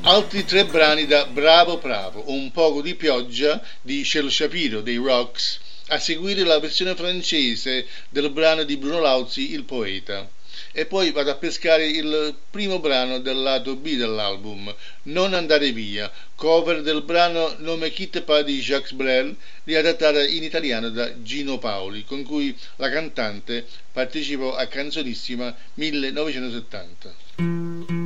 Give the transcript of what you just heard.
Altri tre brani da Bravo Bravo, Un poco di pioggia di Shel Shapiro dei Rocks, a seguire la versione francese del brano di Bruno Lauzi, Il poeta. E poi vado a pescare il primo brano del lato B dell'album, Non andare via, cover del brano Non me quitte pas di Jacques Brel, riadattata in italiano da Gino Paoli, con cui la cantante partecipò a Canzonissima 1970.